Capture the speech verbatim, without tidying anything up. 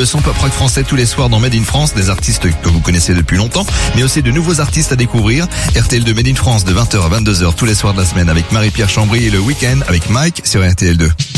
son pop rock français tous les soirs dans Made in France, des artistes que vous connaissez depuis longtemps, mais aussi de nouveaux artistes à découvrir. R T L deux Made in France de vingt heures à vingt-deux heures tous les soirs de la semaine avec Marie-Pierre Chambry et le week-end avec Mike sur R T L deux.